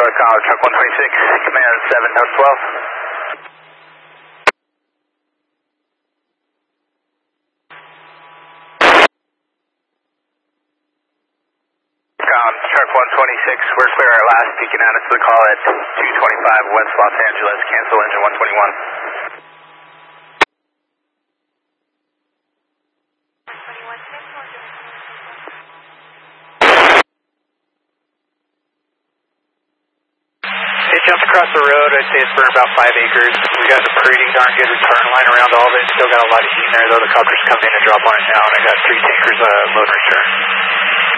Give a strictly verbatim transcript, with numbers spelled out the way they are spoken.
Northwest College, truck one twenty-six, command seven twelve. Truck one twenty-six, we're clear our last peaking out to the call at two twenty-five West Los Angeles, cancel engine one twenty-one. It jumps across the road, I'd say it's for about five acres. We got a pretty darn good return line around all of it, still got a lot of heat in there though, the copters come in and drop on it now, and I got three tankers uh, load return.